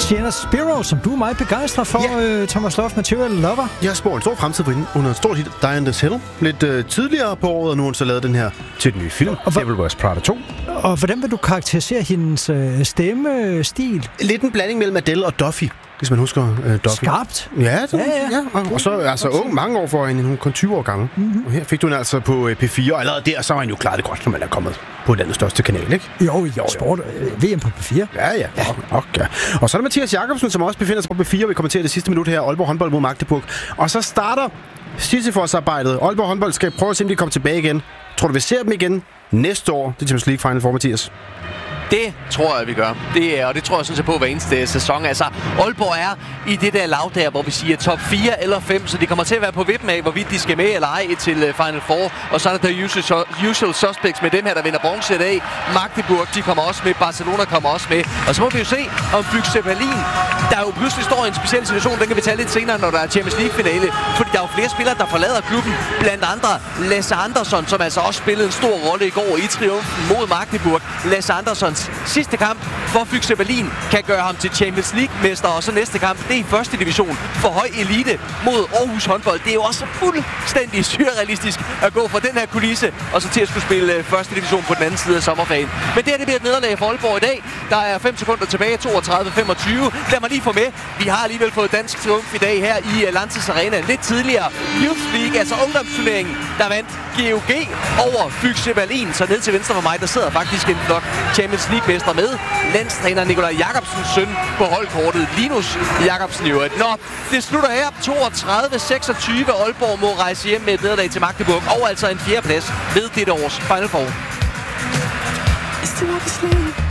Sienna Spiro, som du er meget begejstret for, Thomas Loft, Material Lover. Jeg spår en stor fremtid for hende. Hun har en stor hit, Diana's Hill. Lidt tidligere på året, og nu har hun så lavet den her til den nye film, Devil Wears Prada 2. Og hvordan vil du karakterisere hendes stemmestil? Lidt en blanding mellem Adele og Duffy, hvis man husker Duffy. Skarpt? Ja. Og så altså ung, mange år for hende. Hun er kun 20 år gammel. Og her fik du hende altså på P4, og allerede der, så var han jo klaret det godt, når man er kommet på landets største kanal, ikke? Jo. Sport. VM på P4. Ja. Okay. Og så er der Mathias Jakobsen, som også befinder sig på P4, og vi kommenterer det sidste minut her. Aalborg håndbold mod Magdeburg. Og så starter Sisyfos-arbejdet. Aalborg håndbold skal prøve at se, om de kommer tilbage igen. Tror du, vi ser dem igen næste år? Det er Champions League Final for Mathias. Det tror jeg, vi gør. Det tror jeg sådan set på hver eneste sæson. Altså, Aalborg er i det der lav der, hvor vi siger top 4 eller 5, så de kommer til at være på vippen af, hvorvidt de skal med eller ej til Final Four. Og så er der usual suspects med dem her, der vinder bronze i dag. Magdeburg, de kommer også med. Barcelona kommer også med. Og så må vi jo se, om Füchse Berlin, der jo pludselig står i en speciel situation, den kan vi tage lidt senere, når der er Champions League-finale. Fordi der er jo flere spillere, der forlader klubben. Blandt andre Lasse Andersson, som altså også spillede en stor rolle i går i triumfen mod Magdeburg. Lasse Anderssons sidste kamp for Füchse Berlin kan gøre ham til Champions League-mester, og så næste kamp, det er i første division for høj elite mod Aarhus håndbold. Det er jo også fuldstændig surrealistisk at gå fra den her kulisse, og så til at skulle spille første division på den anden side af sommerferien. Men det her, det bliver et nederlag for Aalborg i dag. Der er 5 sekunder tilbage, 32-25. Lad mig lige få med. Vi har alligevel fået dansk triumf i dag her i Lances Arena. Lidt tidligere Youth League, altså ungdomsturneringen, der vandt GOG over Füchse Berlin. Så ned til venstre for mig, der sidder faktisk en flok Champions League-mestre med. Landstræner Nikolaj Jakobsens søn på holdkortet, Linus Jakobsen i øvrigt. Nå, det slutter her 32-26. Aalborg må rejse hjem med et nederlag til Magdeburg, og altså en 4. plads ved dette års Final Four.